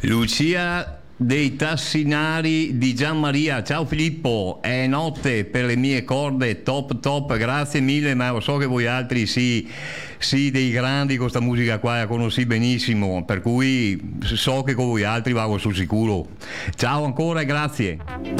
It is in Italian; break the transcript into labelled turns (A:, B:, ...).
A: Lucia dei Tassinari di Gianmaria, ciao Filippo, è notte per le mie corde, top top, grazie mille, ma so che voi altri sì, dei grandi con questa musica qua la conosci benissimo, per cui so che con voi altri vado sul sicuro. Ciao ancora e grazie.